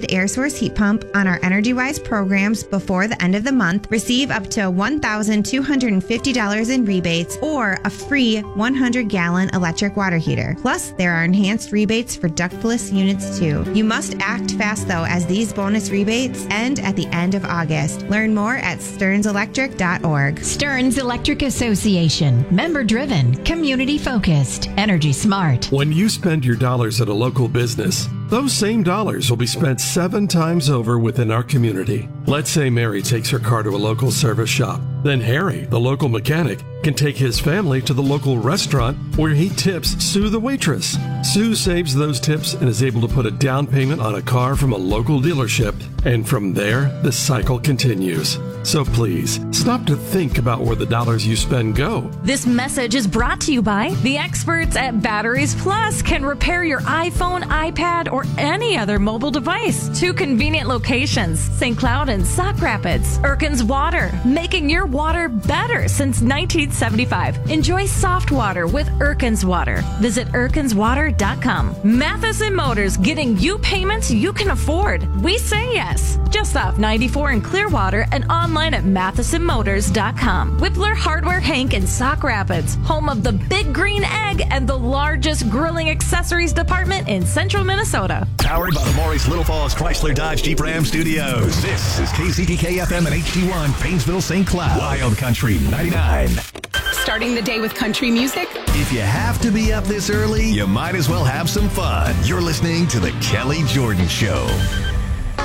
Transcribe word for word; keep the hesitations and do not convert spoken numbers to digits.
air source heat pump on our EnergyWise programs before the end of the month, receive up to one thousand two hundred fifty dollars in rebates or a free one hundred gallon electric water heater. Plus, there are enhanced rebates for ductless units too. You must act fast though, as these bonus rebates end at the end of August. Learn more at stearns electric dot org. Stearns Electric Association. Member driven. Community focused. Energy smart. When you spend your dollars at a local business, those same dollars will be spent seven times over within our community. Let's say Mary takes her car to a local service shop. Then Harry, the local mechanic, can take his family to the local restaurant where he tips Sue the waitress. Sue saves those tips and is able to put a down payment on a car from a local dealership. And from there, the cycle continues. So please, stop to think about where the dollars you spend go. This message is brought to you by the experts at Batteries Plus. Can repair your iPhone, iPad, or any other mobile device. Two convenient locations, Saint Cloud and Sauk Rapids. Erkins Water, making your water better since nineteen seventy-five. Enjoy soft water with Erkins Water. Visit erkins water dot com. Matheson Motors, getting you payments you can afford. We say yes. Just off ninety-four in Clearwater and online at matheson motors dot com. Whippler Hardware Hank in Sauk Rapids, home of the Big Green Egg and the largest grilling accessories department in central Minnesota. Powered by the Maurice Little Falls Chrysler Dodge Jeep Ram Studios. This is K C T K F M and H D one, Painesville, Saint Cloud. Wild Country ninety-nine. Starting the day with country music? If you have to be up this early, you might as well have some fun. You're listening to The Kelly Jordan Show.